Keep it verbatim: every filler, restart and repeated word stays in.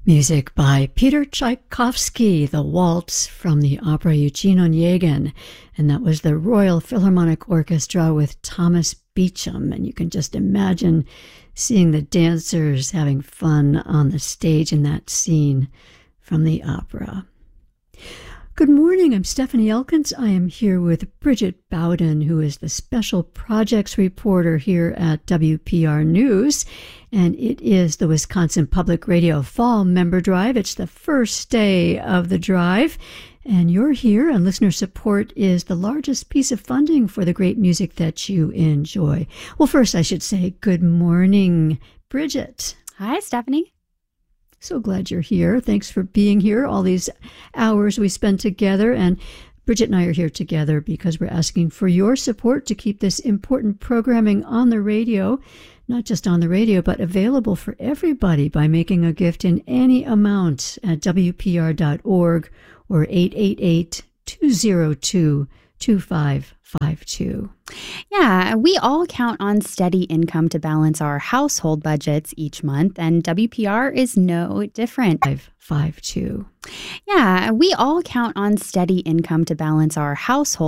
Music by Peter Tchaikovsky, the waltz from the opera Eugene Onegin, and that was the Royal Philharmonic Orchestra with Thomas Beecham. And you can just imagine seeing the dancers having fun on the stage in that scene from the opera. Good morning, I'm Stephanie Elkins. I am here with Bridget Bowden, who is the Special Projects Reporter here at W P R News, and it is the Wisconsin Public Radio Fall Member Drive. It's the first day of the drive, and you're here, and listener support is the largest piece of funding for the great music that you enjoy. Well, first I should say good morning, Bridget. Hi, Stephanie. So glad you're here. Thanks for being here all these hours we spent together. And Bridget and I are here together because we're asking for your support to keep this important programming on the radio, not just on the radio, but available for everybody by making a gift in any amount at W P R dot org or eight eight eight, two zero two, two five five two. Yeah, we all count on steady income to balance our household budgets each month, and W P R is no different. five five two. Yeah, we all count on steady income to balance our household